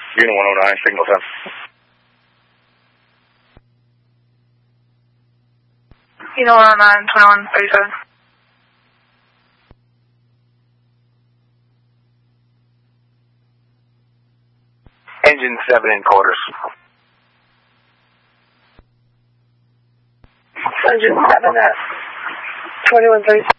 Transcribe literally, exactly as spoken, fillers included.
Unit one oh nine, signal ten. Unit one oh nine, twenty-one thirty-seven. Engine seven in quarters. Engine seven at twenty-one thirty-seven.